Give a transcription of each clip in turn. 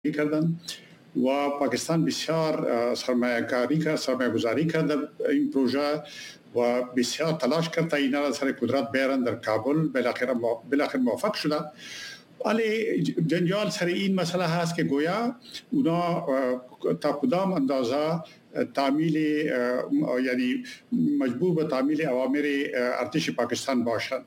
کردن و پاکستان بسیار سرمایه گذاری کرد در این پروژه و بسیار تلاش کرد تا اینا را سر قدرت بیارن در کابل. بالاخره موفق شده. ولی جنجال سر این مسئله هست که گویا اونا تا کدام اندازه تعمیل یعنی مجبور به تعمیل اوامر ارتش پاکستان باشند.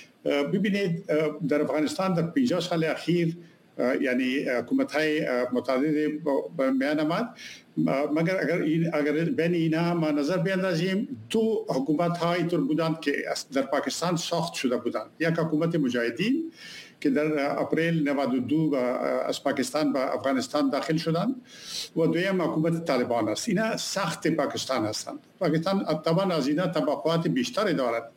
ببینید در افغانستان در 50 سال اخیر یعنی حکومت‌های متعدد میان آمد، مگر اگر بین اینا ما نظر بیندازیم دو حکومت‌های طور بودند که در پاکستان ساخت شده بودند. یک حکومت مجاهدین که در اپریل 92 از پاکستان به افغانستان داخل شدند و دویم حکومت طالبان است. اینا ساخت پاکستان هستند. پاکستان طبعا از اینا توقعات بیشتری دارد.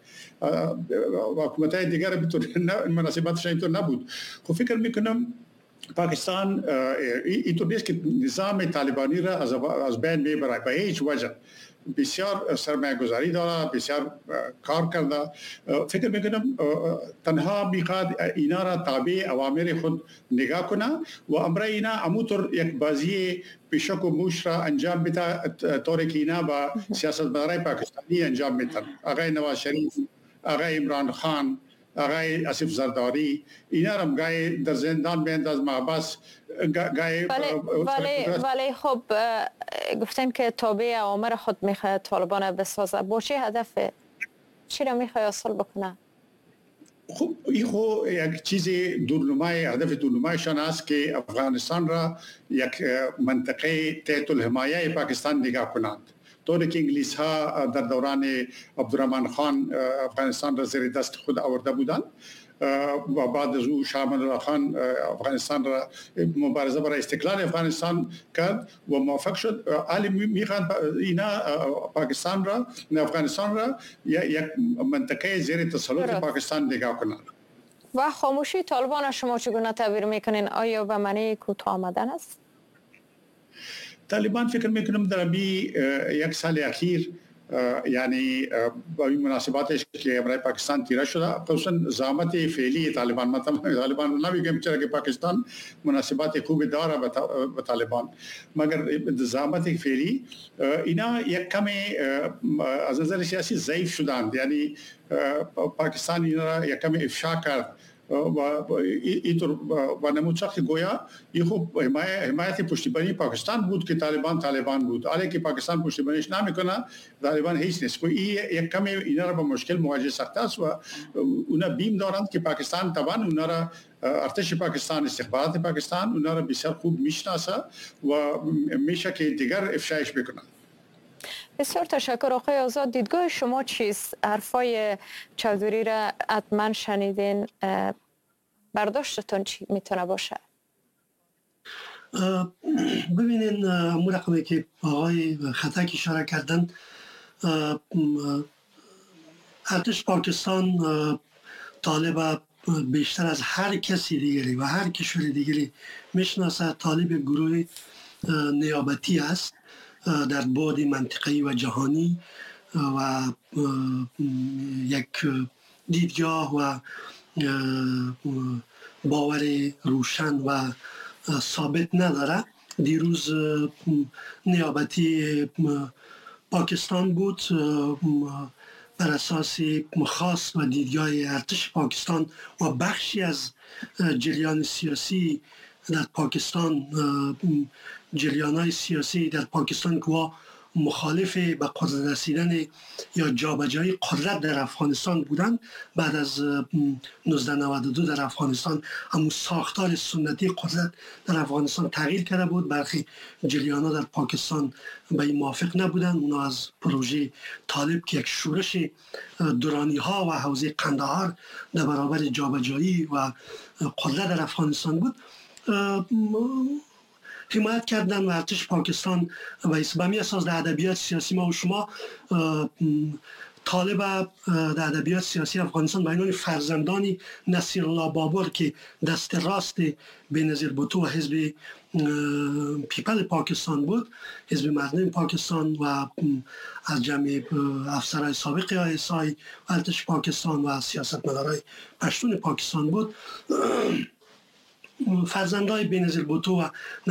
حکومت‌های دیگر مناسبتش اینطور نبود. خب فکر میکنم پاکستان اینطور نیست که نظام طالبانی را از بین میبرد به هیچ وجه. بسیار سرمایه گذاری داره، بسیار کار کرده. فکر میکنم تنها میخواد اینا را تابع اوامر خود نگاه کنه و امر اینا همونطور یک بازی پیشک و موش را انجام بده طوری که اینا با سیاستمدارای پاکستانی انجام میدن. آقای نواز شریف، آقای عمران خان، آقای آصف زرداری، اینا را گاهی در زندان بینداز محبس گاهی. ولی خب گفتن که تابع اوامر خود میخواد طالبان بسازه. با چه هدف؟ چی را میخواد حاصل بکنه؟ خب این خو یک چیز دورنمای هدف دورنمایشان است که افغانستان را یک منطقه تحت الحمایه پاکستان نگاه کنند. طوری که انگلیس ها در دوران عبدالرحمن خان افغانستان را زیر دست خود آورده بودند و بعد از او شاه امان الله خان افغانستان را مبارزه برای استقلال افغانستان کرد و موفق شد. حالی میخواد اینا پاکستان را افغانستان را یک منطقه زیر تسلط پاکستان نگاه کنند. و خاموشی طالبان شما چگونه تعبیر میکنین؟ آیا به معنی کوتاه آمدن است؟ طالبان فکر میکنم در یک سال اخیر یعنی با این مناسباتش که برای پاکستان تیره شده، خصوصا زحمت فعلی طالبان، طالبان نمیگم چرا که پاکستان مناسبات خوبی داره با طالبان، مگر زحمت فعلی اینا یک کمی از نظر سیاسی ضعیف شدند. یعنی پاکستان اینا را یک کمی افشا کرد و اینطور و نمودشخ که گویا این خوب حمایت پشتیبانی پاکستان بود که طالبان بود. حالی که پاکستان پشتیبانیش نمیکنه، طالبان هیچ نیست. این یک کمی اینا را با مشکل مواجه ساخته است و اونا بیم دارند که پاکستان طبعا اونا را ارتش پاکستان، استخبارات پاکستان اونا را بسیار خوب میشناسه و میشه که دیگر افشایش بکنه. بسیار تشکر آقای آزاد. دیدگاه شما چیست؟ حرفای چودری را حتما شنیدین، برداشتتون چی میتونه باشه؟ ببینین همون رقمی که آقای خطک اشاره کردن، ارتش پاکستان طالب بیشتر از هر کسی دیگری و هر کشور دیگری میشناسه. طالب گروه نیابتی است در بعد منطقه‌ای و جهانی و یک دیدگاه و باور روشن و ثابت نداره. دیروز نیابتی پاکستان بود بر اساس خاص و دیدگاه ارتش پاکستان و بخشی از جریان سیاسی در پاکستان، جریان‌های سیاسی در پاکستان که مخالف به قدرت رسیدن یا جابجایی قدرت در افغانستان بودند. بعد از 1992 در افغانستان همون ساختار سنتی قدرت در افغانستان تغییر کرده بود. برخی جریان‌ها در پاکستان به این موافق نبودند. اونا از پروژه طالب که یک شورش دورانی‌ها و حوزه قندهار در برابر جابجایی و قدرت در افغانستان بود حمایت کردن. و ارتش پاکستان و اسلامی اساس در ادبیات سیاسی ما و شما طالب در ادبیات سیاسی افغانستان به عنوان فرزندانی نصیرالله بابر که دست راست بینظیر بوتو و حزب پیپل پاکستان بود، حزب مردم پاکستان و از جمع افسرهای سابق آیسای و ارتش پاکستان و سیاستمدارای پشتون پاکستان بود. فرزندای بنظیر بوتو و